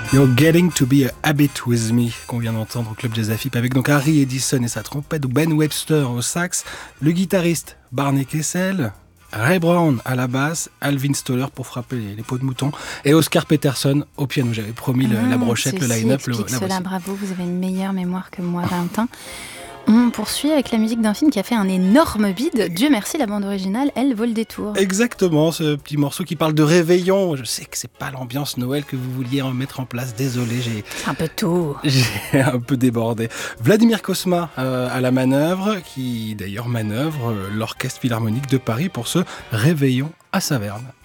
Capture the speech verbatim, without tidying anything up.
You're Getting to Be a Habit With Me, qu'on vient d'entendre au Club Jazz Afip, avec donc Harry Edison et sa trompette, ou Ben Webster au sax, le guitariste Barney Kessel, Ray Brown à la basse, Alvin Stoller pour frapper les, les peaux de mouton, et Oscar Peterson au piano. J'avais promis le, mmh, la brochette, le line-up. Le, la cela, bravo, vous avez une meilleure mémoire que moi, Valentin. On poursuit avec la musique d'un film qui a fait un énorme bide. Dieu merci, la bande originale, elle, vaut le détour. Exactement, ce petit morceau qui parle de réveillon. Je sais que c'est pas l'ambiance Noël que vous vouliez mettre en place. Désolé, j'ai... C'est un peu tôt. J'ai un peu débordé. Vladimir Cosma euh, à la manœuvre, qui d'ailleurs manœuvre euh, l'Orchestre Philharmonique de Paris pour ce réveillon à Saverne.